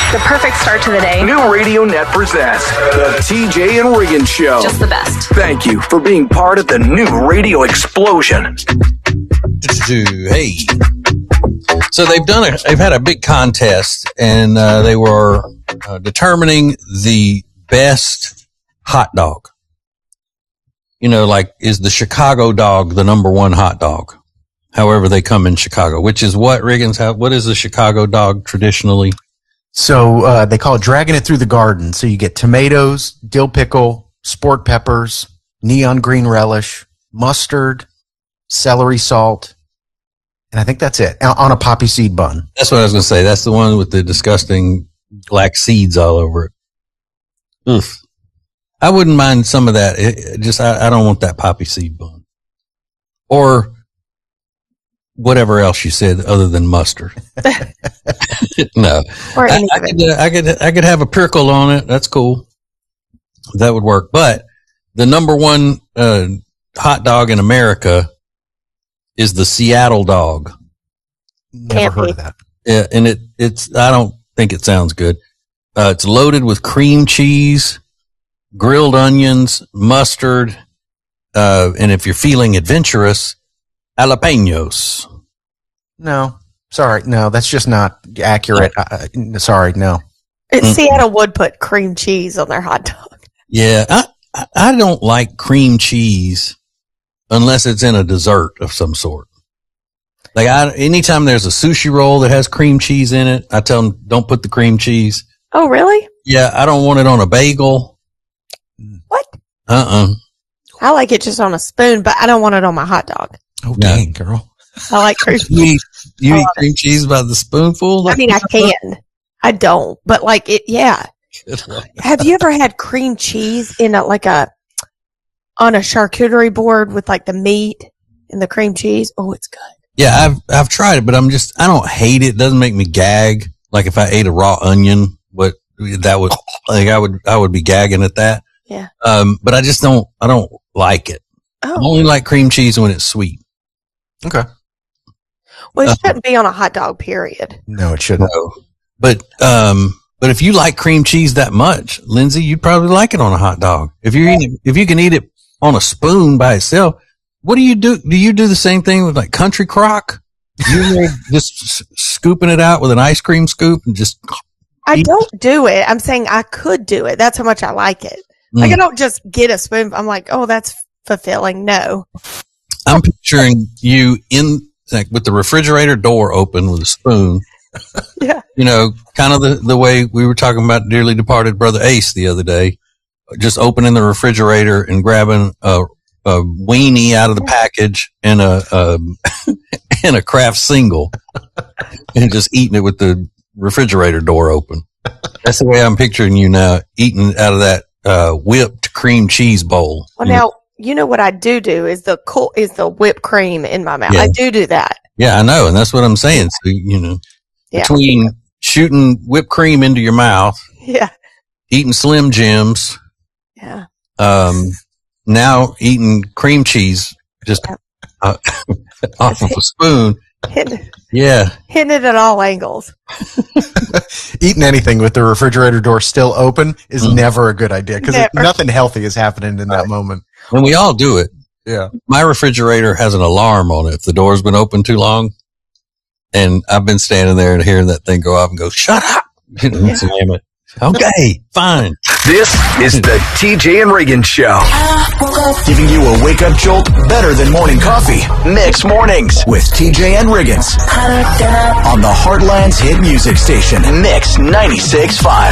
The perfect start to the day. New Radio Net presents the TJ and Riggins Show. Just the best. Thank you for being part of the new radio explosion. Hey. So they've had a big contest, and they were determining the best hot dog. You know, like, is the Chicago dog the number one hot dog? However they come in Chicago, which is what, Riggins, what is the Chicago dog traditionally? So they call it dragging it through the garden. So you get tomatoes, dill pickle, sport peppers, neon green relish, mustard, celery salt, and I think that's it, on a poppy seed bun. That's what I was going to say. That's the one with the disgusting black seeds all over it. Oof. I wouldn't mind some of that. I don't want that poppy seed bun. Or whatever else you said other than mustard. No. Or I could have a pickle on it. That's cool. That would work. But the number one hot dog in America is the Seattle dog. Never heard of that. Yeah, and it's I don't think it sounds good. It's loaded with cream cheese, grilled onions, mustard, and if you're feeling adventurous, jalapenos. No, sorry. No, that's just not accurate. Sorry, no. Seattle would put cream cheese on their hot dog. Yeah, I don't like cream cheese unless it's in a dessert of some sort. Like anytime there's a sushi roll that has cream cheese in it, I tell them don't put the cream cheese. Oh, really? Yeah, I don't want it on a bagel. What? I like it just on a spoon, but I don't want it on my hot dog. Oh, dang, girl. I like cream cheese. You eat cream cheese by the spoonful? I mean, I can. I don't, but like it, yeah. Have you ever had cream cheese in on a charcuterie board with like the meat and the cream cheese? Oh, it's good. Yeah, I've tried it, but I don't hate it. It doesn't make me gag. Like if I ate a raw onion, I would be gagging at that. Yeah. But I don't like it. Oh. I only like cream cheese when it's sweet. Okay. Well, it shouldn't be on a hot dog, period. No, it shouldn't. No. But if you like cream cheese that much, Lindsay, you'd probably like it on a hot dog. If you can eat it on a spoon by itself, what do you do? Do you do the same thing with like Country Crock? You just scooping it out with an ice cream scoop and just. I don't do it. I'm saying I could do it. That's how much I like it. Like I don't just get a spoon. I'm like, oh, that's fulfilling. No. I'm picturing you with the refrigerator door open with a spoon. Yeah. You know, kind of the way we were talking about dearly departed brother Ace the other day, just opening the refrigerator and grabbing a weenie out of the package and and a Kraft single and just eating it with the refrigerator door open. That's the way I'm picturing you now, eating out of that whipped cream cheese bowl. Well, now you know what I do is the whipped cream in my mouth. Yeah. I do that. Yeah, I know, and that's what I'm saying. So between shooting whipped cream into your mouth, eating Slim Jims, now eating cream cheese just off of a spoon. Hitting it at all angles. Eating anything with the refrigerator door still open is never a good idea because nothing healthy is happening in that moment. And we all do it. Yeah. My My refrigerator has an alarm on it if the door's been open too long. And I've been standing there and hearing that thing go off and go, shut up. Slam it. Okay, fine. This is the TJ and Riggins Show. Giving you a wake-up jolt better than morning coffee. Mix Mornings with TJ and Riggins. On the Heartland's hit music station, Mix 96.5.